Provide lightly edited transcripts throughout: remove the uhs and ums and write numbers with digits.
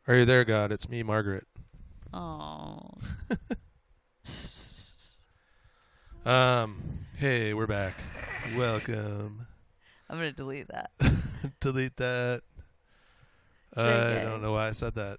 Are you there, God? It's me, Margaret. Oh. Hey, we're back. Welcome. I'm going to delete that. Delete that. JK. I don't know why I said that.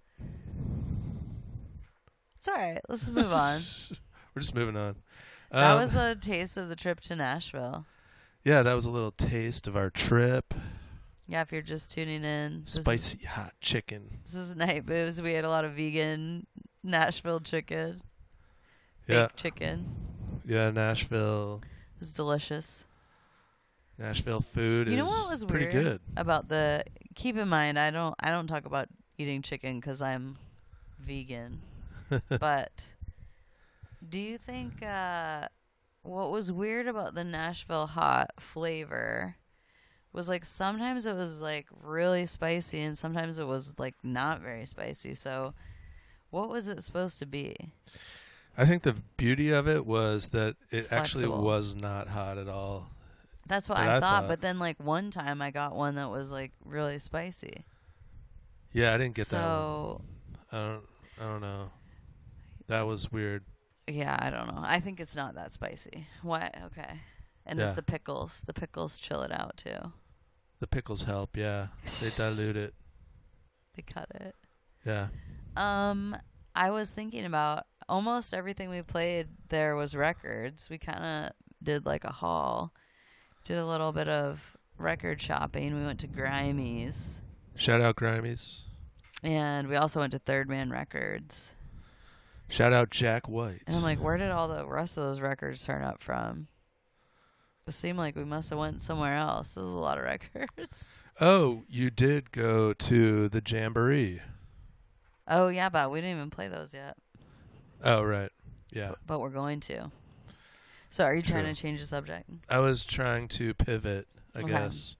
It's all right. Let's move on. We're just moving on. That was a taste of the trip to Nashville. Yeah, that was a little taste of our trip. Yeah, if you're just tuning in. Spicy hot chicken. This is Night Moves. We ate a lot of vegan Nashville chicken. Yeah. Fake chicken. Yeah, Nashville. It was delicious. Nashville food You know is what was pretty weird good. about the... Keep in mind, I don't talk about eating chicken because I'm vegan. But do you think what was weird about the Nashville hot flavor was like sometimes it was like really spicy and sometimes it was like not very spicy. So what was it supposed to be? I think the beauty of it was that it It's actually flexible. was not hot at all. That's what That I I thought. thought. But then like one time I got one that was like really spicy. Yeah, I didn't get that one. So I don't know. That was weird. yeah, I don't know. I think it's not that spicy. Why? Okay. And Yeah. it's the pickles. The pickles chill it out too. The pickles help, yeah. They dilute it. They cut it. Yeah. I was thinking about almost everything we played there was records. We kind of did like a haul. Did a little bit of record shopping. We went to Grimey's. Shout out Grimies. And we also went to Third Man Records. Shout out Jack White. And I'm like, where did all the rest of those records turn up from? It seemed like we must have went somewhere else. There's a lot of records. Oh, you did go to the Jamboree. Oh, yeah, but we didn't even play those yet. Oh, right. Yeah. But we're going to. So are you trying True. to change the subject? I was trying to pivot, I Okay. guess.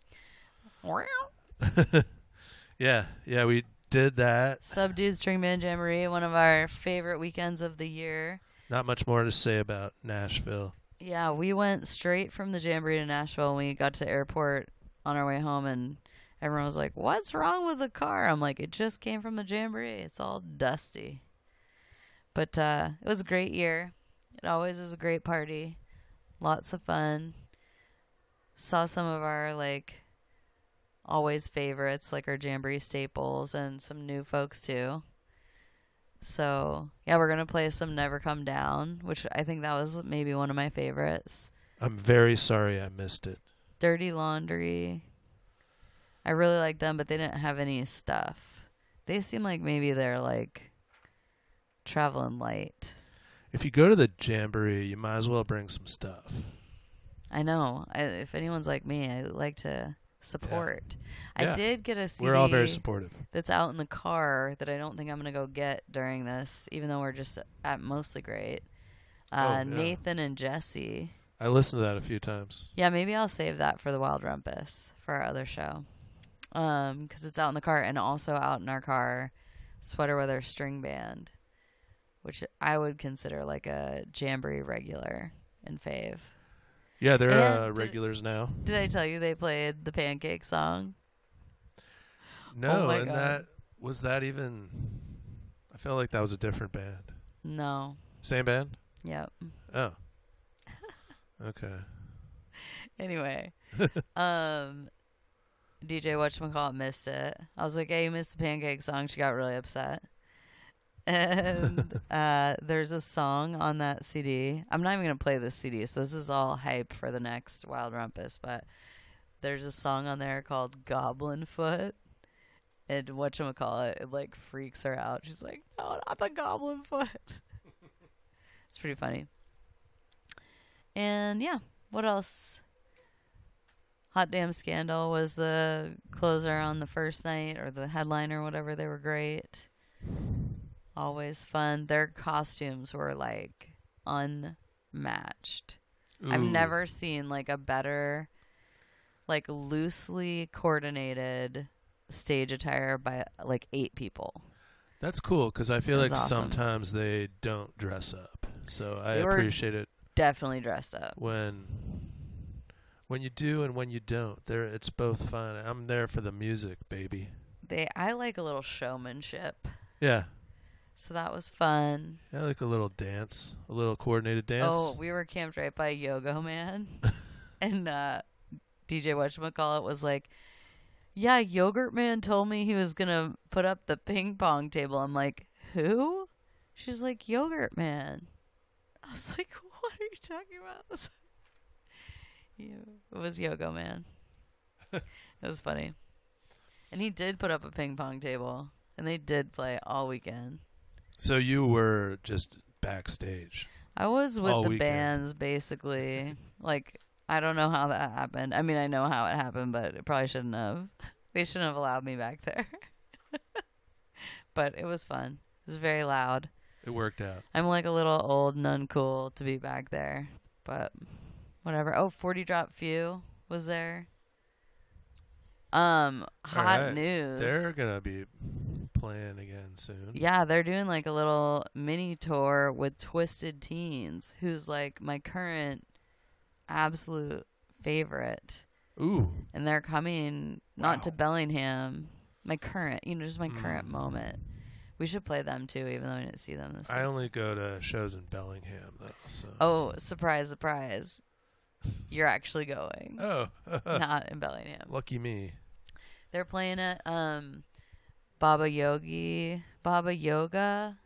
Yeah. Yeah, we did that. Subdued String Band Jamboree, one of our favorite weekends of the year. Not much more to say about Nashville. Yeah, we went straight from the Jamboree to Nashville and we got to airport on our way home and everyone was like, what's wrong with the car? I'm like, it just came from the Jamboree. It's all dusty. But it was a great year. It always is a great party. Lots of fun. Saw some of our, like, always favorites, like our Jamboree staples and some new folks, too. So, yeah, we're going to play some Never Come Down, which I think that was maybe one of my favorites. I'm very sorry I missed it. Dirty Laundry. I really like them, but they didn't have any stuff. They seem like maybe they're, like, traveling light. If you go to the Jamboree, you might as well bring some stuff. I know. If anyone's like me, I like to support. Yeah. I did get a CD We're all very supportive. that's out in the car that I don't think I'm going to go get during this, even though we're just at Mostly Great. Yeah. Nathan and Jesse. I listened to that a few times. Yeah, maybe I'll save that for the Wild Rumpus for our other show. 'Cause it's out in the car and also out in our car, Sweater Weather String Band, which I would consider like a Jamboree regular and fave. Yeah, they're And regulars now. Did I tell you they played the Pancake song? No, my and God. was that even... I feel like that was a different band. No. Same band? Yep. Oh. Okay. Anyway, DJ whatchamacallit missed it. I was like, hey, you missed the Pancake song. She got really upset. And there's a song on that CD. I'm not even going to play this CD, so this is all hype for the next Wild Rumpus, but there's a song on there called Goblin Foot. And whatchamacallit, it like freaks her out. She's like, no, not the Goblin Foot. It's pretty funny. And yeah, what else? Hot Damn Scandal was the closer on the first night, or the headliner, whatever. They were great. Always fun. Their costumes were like unmatched. I've Ooh. never seen like a better, like loosely coordinated stage attire by like 8 people. That's cool, because I feel It like was awesome. sometimes they don't dress up. So I They were appreciate it Definitely dressed up. when you do and when you don't. It's both fun. I'm there for the music, baby. I like a little showmanship. Yeah. So that was fun. Yeah, like a little dance, a little coordinated dance. Oh, we were camped right by Yogo Man. And DJ Whatchamacallit was like, yeah, Yogurt Man told me he was going to put up the ping pong table. I'm like, who? She's like, Yogurt Man. I was like, what are you talking about? It was Yogo Man. It was funny. And he did put up a ping pong table. And they did play all weekend. So you were just backstage. I was with all the weekend. bands, basically. Like, I don't know how that happened. I mean, I know how it happened, but it probably shouldn't have. They shouldn't have allowed me back there. But it was fun. It was very loud. It worked out. I'm like a little old and uncool to be back there. But whatever. Oh, 40 Drop Few was there. Hot right. news. They're going to be playing again soon. Yeah, they're doing like a little mini tour with Twisted Teens, who's like my current absolute favorite. Ooh. And they're coming not to Bellingham, my current, just my current moment. We should play them too, even though we didn't see them this week. I only go to shows in Bellingham, though. So. Oh, surprise, surprise. You're actually going. Oh. Not in Bellingham. Lucky me. They're playing at Baba Yaga.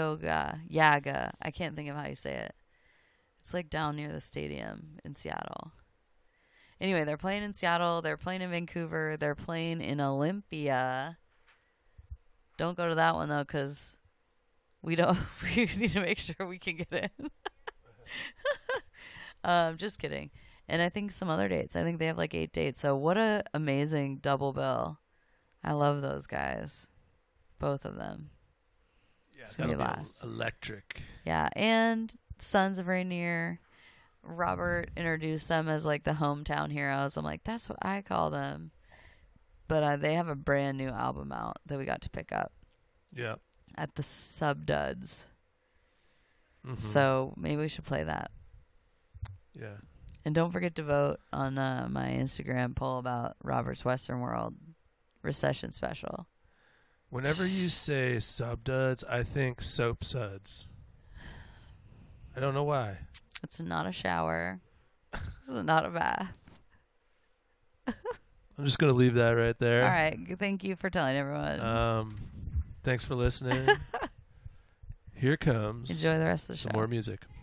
I can't think of how you say it. It's like down near the stadium in Seattle. Anyway, they're playing in Seattle. They're playing in Vancouver. They're playing in Olympia. Don't go to that one, though, because we need to make sure we can get in. Just kidding. And I think some other dates. I think they have like 8 dates. So what a amazing double bill. I love those guys. Both of them. Yeah, It's gonna be that'll blast. Electric. Yeah, and Sons of Rainier. Robert introduced them as like the hometown heroes. I'm like, that's what I call them. But they have a brand new album out that we got to pick up. Yeah. At the Subduds. Mm-hmm. So maybe we should play that. Yeah. And don't forget to vote on my Instagram poll about Robert's Western World recession special. Whenever you say Subduds, I think Soap Suds. I don't know why. It's not a shower. It's not a bath. I'm just going to leave that right there. All right. Thank you for telling everyone. Thanks for listening. Here comes Enjoy the rest of the show. some more music.